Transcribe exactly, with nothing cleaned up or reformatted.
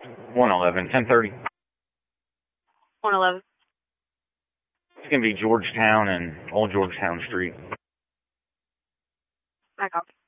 one eleven, ten thirty. one eleven. It's going to be Georgetown and Old Georgetown Street. I copy.